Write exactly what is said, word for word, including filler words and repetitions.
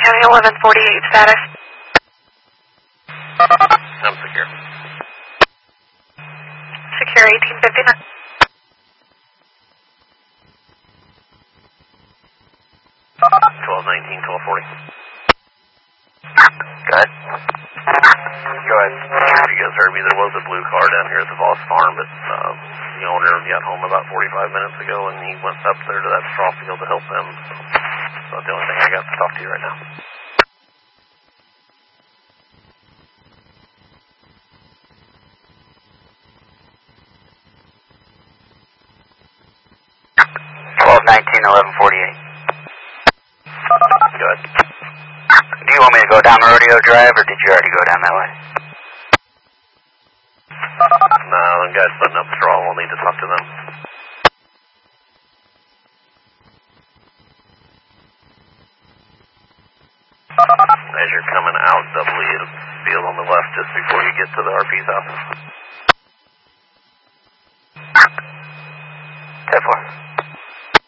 County eleven forty-eight status. I'm secure. Secure eighteen fifty-nine. twelve nineteen, twelve forty. Go ahead. Go ahead. If you guys heard me, there was a blue car down here at the Voss Farm, but uh, the owner got home about forty-five minutes ago, and he went up there to that straw field to help them. So that's the only thing I got to talk to you right now. twelve nineteen, eleven forty-eight. Go ahead. Do you want me to go down Rodeo Drive, or did you already go down that way? No, them guys putting up straw, we'll need to talk to them. As you're coming out, double E the field on the left just before you get to the R P's office. ten four.